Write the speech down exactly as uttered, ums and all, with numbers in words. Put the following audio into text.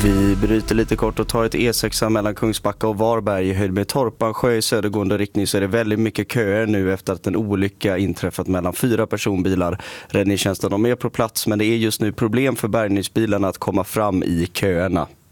Vi bryter lite kort och tar ett E sex mellan Kungsbacka och Varberg i höjd med Torpansjö i södergående riktning, så är det väldigt mycket köer nu efter att en olycka inträffat mellan fyra personbilar. Räddningstjänsten är på plats, men det är just nu problem för bärgningsbilarna att komma fram i köerna.